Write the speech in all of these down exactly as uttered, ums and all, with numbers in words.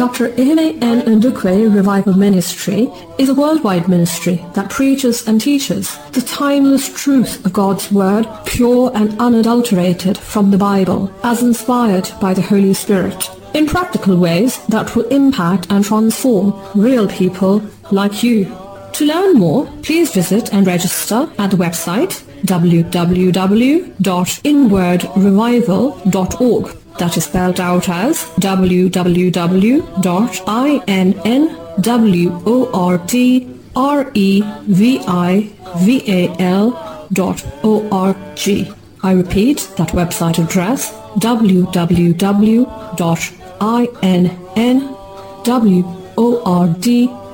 Doctor Eme N. Ndukwe Revival Ministry is a worldwide ministry that preaches and teaches the timeless truth of God's Word, pure and unadulterated from the Bible, as inspired by the Holy Spirit, in practical ways that will impact and transform real people like you. To learn more, please visit and register at the website w w w dot inward revival dot org. That is spelled out as w w w dot inward revival dot org. I repeat that website address, w w w dot inward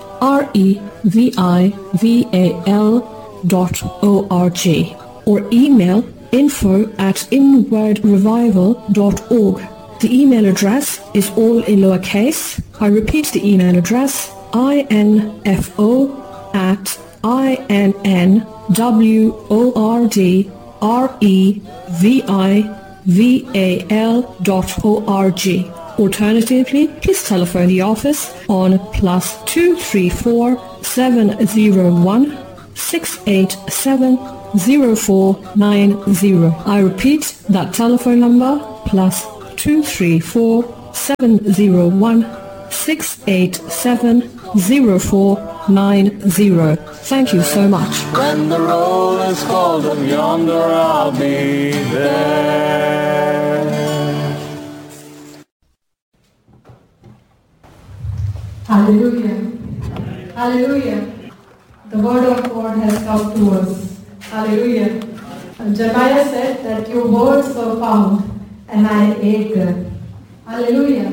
revival dot org, or email info at inward revival dot org. The email address is all in lowercase. I repeat the email address, info at inward revival dot org. Alternatively, please telephone the office on plus two three four seven zero one six eight seven zero four nine zero. I repeat that telephone number, plus two three four seven zero one six eight seven zero four nine zero. Thank you so much. When the roll is called up yonder, I'll be there. Hallelujah. Hallelujah. The word of God has come to us. Hallelujah. And Jeremiah said that your words were found and I ate them. Hallelujah.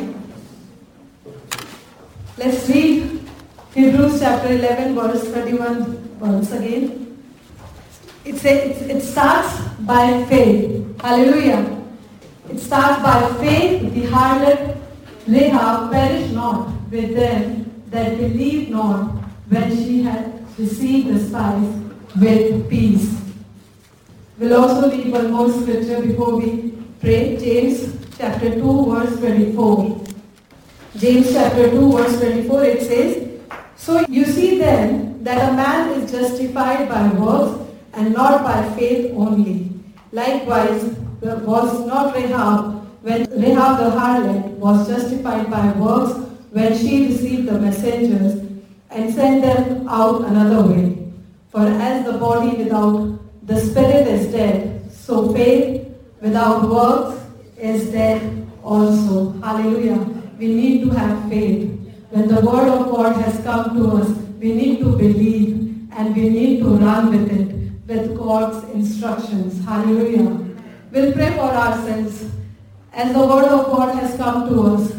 Let's read Hebrews chapter eleven verse thirty-one once again. It says it starts by faith. Hallelujah. It starts by faith. The harlot Rahab perished not with them that believed not when she had received the spice with peace. We'll also read one more scripture before we pray. James chapter two verse twenty-four. James chapter two verse twenty-four, it says, so you see then that a man is justified by works and not by faith only. Likewise was not Rahab, when Rahab the harlot was justified by works when she received the messengers and sent them out another way. For as the body without the spirit is dead, so faith without works is dead also. Hallelujah. We need to have faith. When the word of God has come to us, we need to believe and we need to run with it, with God's instructions. Hallelujah. We'll pray for ourselves. As the word of God has come to us,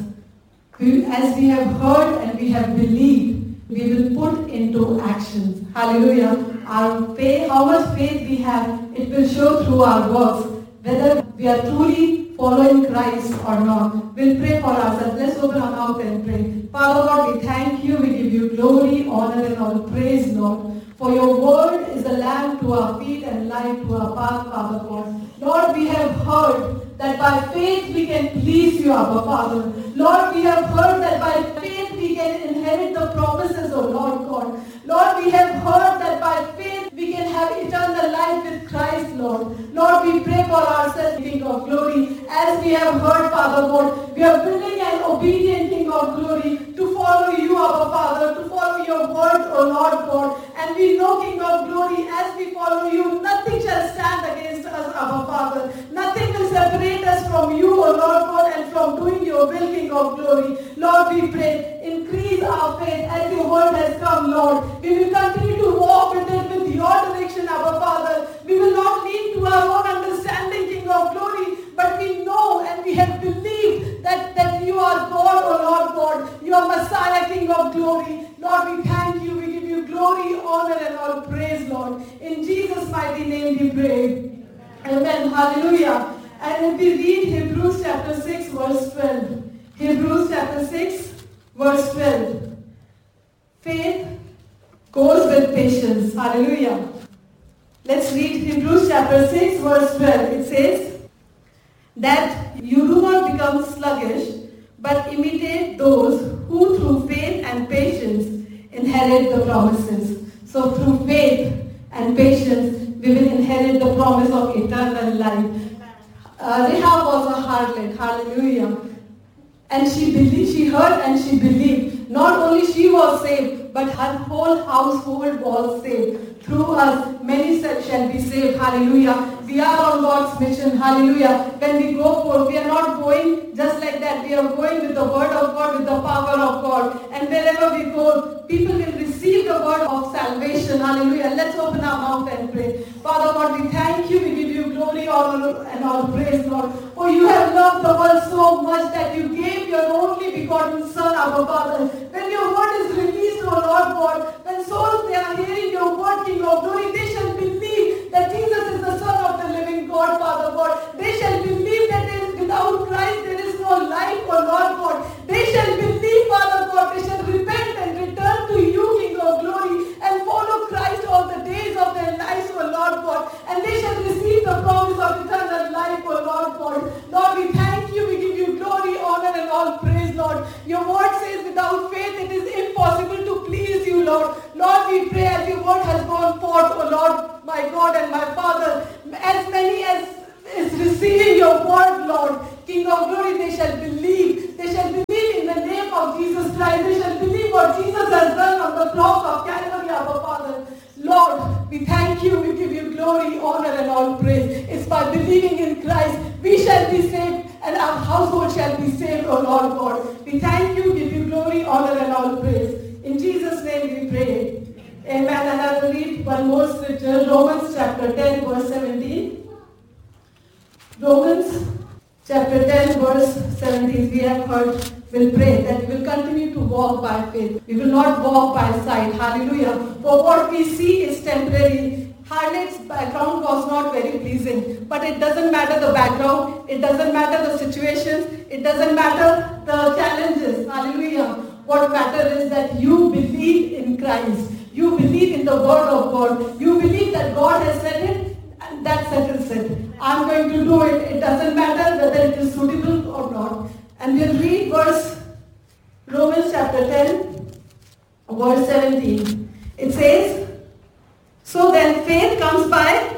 we, as we have heard and we have believed, we will put into actions. Hallelujah. Our faith, how much faith we have, it will show through our works, whether we are truly following Christ or not. We'll pray for ourselves. Let's open our mouth and pray. Father God, we thank you. We give you glory, honor, and all praise, Lord. For your word is a lamp to our feet and light to our path, Father God. Lord, we have heard that by faith we can please you, Abba Father. Lord, we have heard that by faith we can inherit the promises of Lord God. Lord, we have heard that by faith we can have eternal life with Christ, Lord. Lord, we pray for ourselves, King of glory. As we have heard, Father God, we are willing and obedient, King of glory, to follow you, Abba Father, to follow your word, O Lord God. And we know, King of glory, as we follow you, nothing shall stand against us, Abba Father. Nothing will separate us from you, O Lord God, and from doing your will, King of glory. Lord, we pray, increase our faith as your word has come, Lord. We will continue to walk with it with your direction, Abba Father. We will not lean to our own understanding, King of glory, but we know and we have believed that, that you are God, O Lord God. You are Messiah, King of glory. Lord, we thank you. We give you glory, honor, and all praise, Lord. In Jesus' mighty name we pray. Amen. Hallelujah. And if we read Hebrews chapter six, verse twelve. Hebrews chapter six, verse twelve. Faith goes with patience. Hallelujah. Let's read Hebrews chapter six, verse twelve. It says, that you do not become sluggish, but imitate those who promises. So through faith and patience, we will inherit the promise of eternal life. Uh, Rahab was a harlot, hallelujah. And she believed, she heard and she believed. Not only she was saved, but her whole household was saved. Through us, many shall be saved, hallelujah. We are on God's mission, hallelujah. When we go forth, we are not going just like that. We are going with the word of God, with the power of God. And wherever we go, people will receive the word of salvation, hallelujah. Let's open our mouth and pray. Father God, we thank you, we give you glory, honor, and all praise, Lord. For you have loved the world so much that you gave your only begotten Son, our Father. When your word is released, O Lord God, when souls they are hearing your word, King of glory, they shall believe that Jesus is the Son of the living God, Father God. They shall believe that there is, without Christ there is no life, O Lord God. They shall believe, Father God, they shall repent and return to you, King of glory, and follow Christ all the days of their lives, O Lord God. And they shall receive the promise of eternal life, O Lord God. Lord, we thank you, we give you glory, honor, and all praise, Lord. Your word says without faith it is impossible to please you, Lord. Lord, we pray as your word has gone forth, O Lord, my God and my Father, as many as is receiving your word, Lord, King of glory, they shall believe. They shall believe in the name of Jesus Christ. They shall believe what Jesus has done on the cross of Calvary, our Father. Lord, we thank you, we give you glory, honor, and all praise. It's by believing in Christ we shall be saved and our household shall be saved, O Lord God. We thank you, give you glory, honor, and all praise. In Jesus' name we pray. Amen. And I will read one more scripture, Romans chapter ten, verse seventeen. Romans chapter ten, verse seventeen. We have heard, we'll pray that we will continue to walk by faith. We will not walk by sight. Hallelujah. For what we see is temporary. Harlot's background was not very pleasing. But it doesn't matter the background. It doesn't matter the situations. It doesn't matter the challenges. Hallelujah. What matters is that you believe in Christ. You believe in the word of God. You believe that God has said it, and that settles it. I'm going to do it. It doesn't matter whether it is suitable or not. And we'll read verse, Romans chapter ten, verse seventeen. It says, so then faith comes by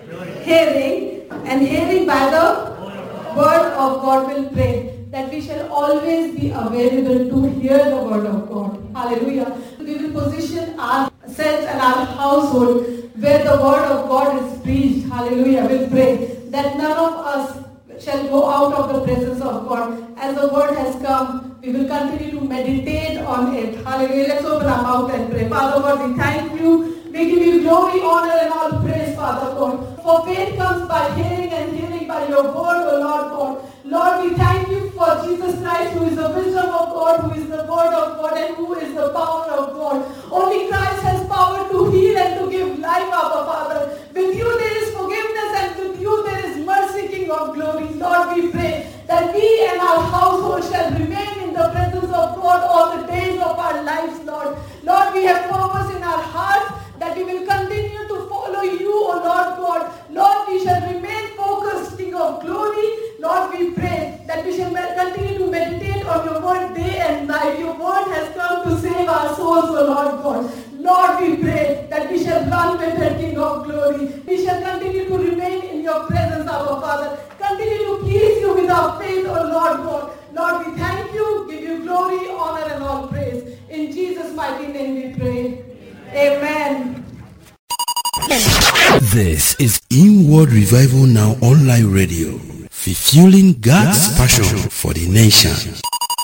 hearing, and hearing by the word of God. Will pray that we shall always be available to hear the word of God. Hallelujah. We will position ourselves and our household where the word of God is preached. Hallelujah. We'll pray that none of us shall go out of the presence of God. As the word has come, we will continue to meditate on it. Hallelujah. Let's open our mouth and pray. Father God, we thank you. We give you glory, honor, and all praise, Father God. For faith comes by hearing, and hearing by your word, O Lord God. Lord, we thank you for Jesus Christ, who is the wisdom of God, who is the word of God, and who is the power of God. Only Christ has power to heal and to give life, our Father. With you there is forgiveness, and with you there is mercy, King of glory. Lord, we pray that we and our household shall remain in the presence of God all the days of our lives, Lord. Lord, we have purpose in our hearts that we will continue to follow you, O Lord God. Lord, we shall remain focused, King of glory. Lord, we pray that we shall continue to meditate on your word day and night. Your word has come to save our souls, O Lord God. Lord, we pray that we shall run with the King of glory. We shall continue to remain in your presence, our Father. Continue to please you with our faith, O Lord God. Lord, we thank you, give you glory, honor, and all praise. In Jesus' mighty name we pray. Amen. This is Inward Revival Now Online Radio, fulfilling God's passion for the nation.